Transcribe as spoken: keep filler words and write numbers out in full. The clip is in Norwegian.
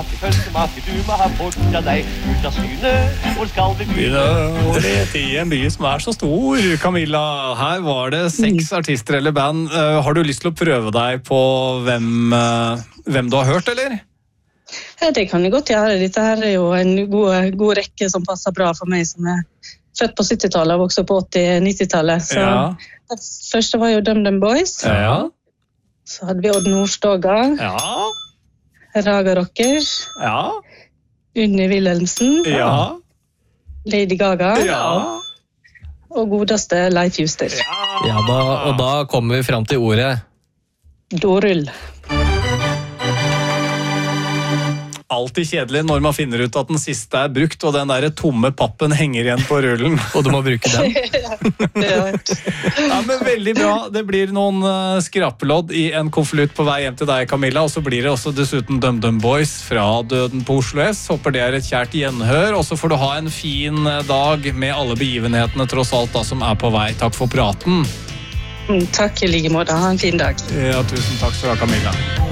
Begynne å lete i en by som er så stor. Camilla, her var det seks artister eller band. Uh, har du lyst til å prøve deg på hvem, uh, hvem du har hørt, eller? Ja, det kan jeg godt gjøre. Dette her er jo en god, god rekke som passer bra for meg, som er født på syttitallet og vokste på åtti-nittitallet. Så Ja. det første var jo Dum Dum Boys. Ja. Så hadde vi Odd Nordstoga, Ja. Raga Rockers, Ja. Unni Wilhelmsen, Ja. Lady Gaga Ja. og godeste Leif Juster. Ja, da, og da kommer vi frem til ordet. Dorull. Alltid kjedelig når man finner ut at den siste er brukt, og den der tomme pappen henger igjen på rullen. Og du må bruke den. Ja. Ja, men veldig bra. Det blir noen uh, skrapelodd i en konvolutt på vei hjem til deg, Camilla, og så blir det også dessuten Dum Dum Boys fra Døden på Oslo S. Håper det er et kjært gjenhør, og så får du ha en fin dag med alle begivenhetene tross alt da, som er på vei. Takk for praten. Takk i like måte. Ha en fin dag. Ja, tusen takk skal du ha, Camilla.